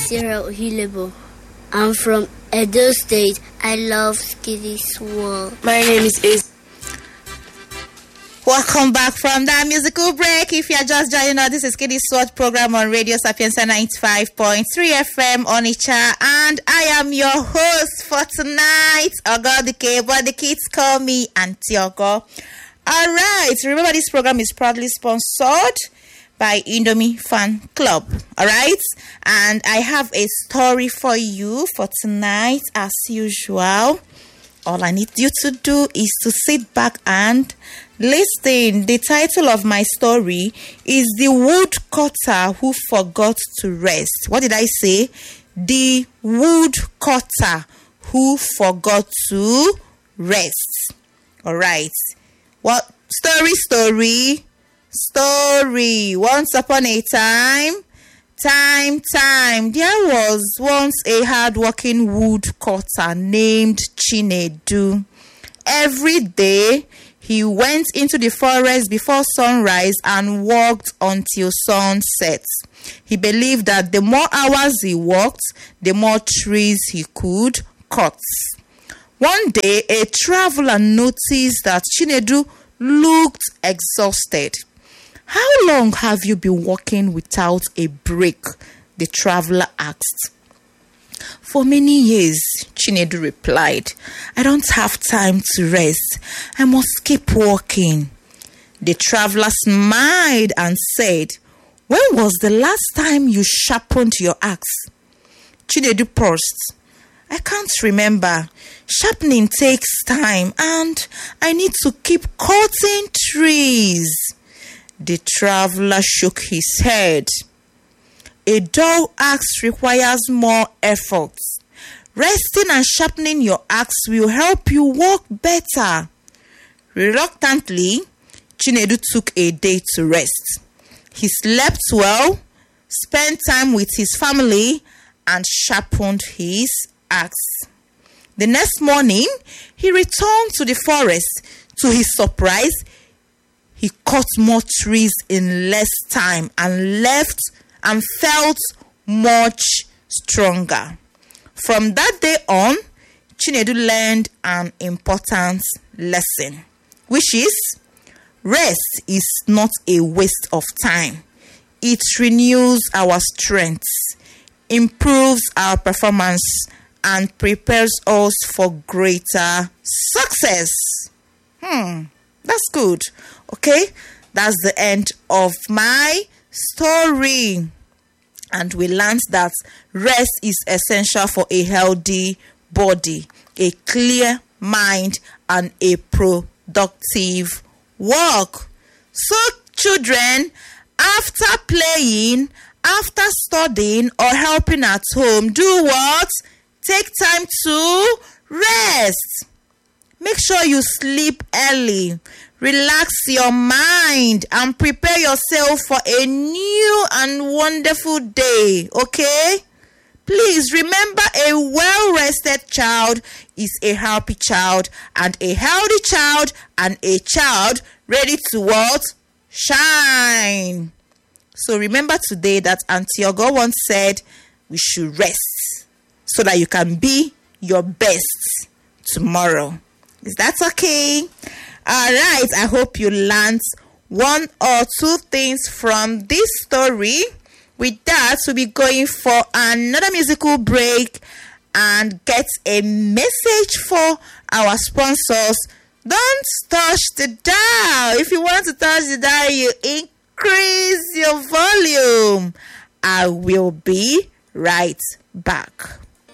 Sarah Ohilebo. I'm from Edo State. I love Skitty Swirl. My name is Ace. Welcome back from that musical break. If you are just joining us, this is Skitty Sword program on Radio Sapienza 95.3 FM Onitsha, and I am your host for tonight, Ogodike, but the kids call me Auntie Ogo. All right, remember this program is proudly sponsored by Indomie Fan Club. All right, and I have a story for you for tonight as usual. All I need you to do is to sit back and listen. The title of my story is The Woodcutter Who Forgot to Rest. What did I say? The Woodcutter Who Forgot to Rest. All right. What? Story. Once upon a time. There was once a hard-working woodcutter named Chinedu. Every day, he went into the forest before sunrise and worked until sunset. He believed that the more hours he worked, the more trees he could cut. One day, a traveler noticed that Chinedu looked exhausted. "How long have you been working without a break?" the traveler asked. "For many years," Chinedu replied. "I don't have time to rest. I must keep working." The traveler smiled and said, "When was the last time you sharpened your axe?" Chinedu paused. "I can't remember. Sharpening takes time and I need to keep cutting trees." The traveler shook his head. "A dull axe requires more effort. Resting and sharpening your axe will help you work better." Reluctantly, Chinedu took a day to rest. He slept well, spent time with his family, and sharpened his axe. The next morning, he returned to the forest. To his surprise, he cut more trees in less time and felt much stronger. From that day on, Chinedu learned an important lesson, which is rest is not a waste of time. It renews our strength, improves our performance, and prepares us for greater success. That's good. Okay, that's the end of my story. And we learned that rest is essential for a healthy body, a clear mind, and a productive work. So, children, after playing, after studying, or helping at home, do what? Take time to rest. Make sure you sleep early. Relax your mind and prepare yourself for a new and wonderful day, okay? Please remember, a well-rested child is a happy child, and a healthy child and a child ready to what? Shine. So remember today that Auntie Ogo once said we should rest so that you can be your best tomorrow. Is that okay? All right, I hope you learned one or two things from this story. With that, we'll be going for another musical break and get a message for our sponsors. Don't touch the dial. If you want to touch the dial, you increase your volume. I will be right back.